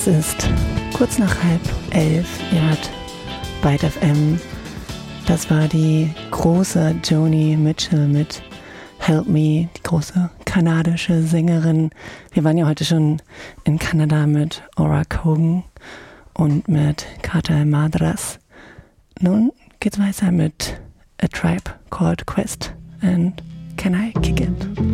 Es ist kurz nach 10:30. Ihr hört Byte FM. Das war die große Joni Mitchell mit Help Me, die große kanadische Sängerin. Wir waren ja heute schon in Kanada mit Ora Cogan und mit Carter Madras. Nun geht's weiter mit A Tribe Called Quest and Can I Kick It?